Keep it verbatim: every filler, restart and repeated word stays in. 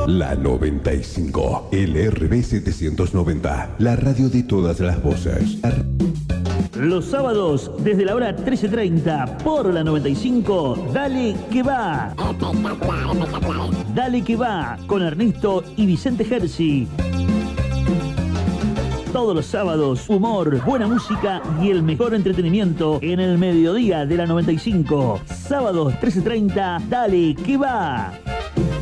La noventa y cinco, L R B setecientos noventa, la radio de todas las voces. Los sábados, desde la hora trece treinta, por la noventa y cinco, Dale que va. Espectacular, espectacular. Dale que va, con Ernesto y Vicente Gersi. Todos los sábados, humor, buena música y el mejor entretenimiento en el mediodía de la noventa y cinco. Sábados trece treinta, Dale que va.